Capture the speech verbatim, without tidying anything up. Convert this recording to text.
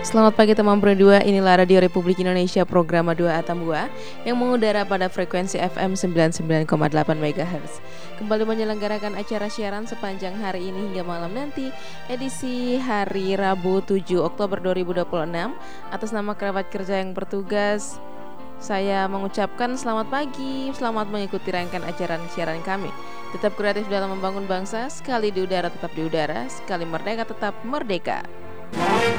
Selamat pagi teman Pro dua, inilah Radio Republik Indonesia program dua Atambua yang mengudara pada frekuensi F M sembilan puluh sembilan koma delapan megahertz. Kembali menyelenggarakan acara siaran sepanjang hari ini hingga malam nanti, edisi hari Rabu tujuh Oktober dua ribu dua puluh enam. Atas nama kerabat kerja yang bertugas, saya mengucapkan selamat pagi, selamat mengikuti rangkaian acara siaran kami. Tetap kreatif dalam membangun bangsa, sekali di udara tetap di udara, sekali merdeka tetap merdeka.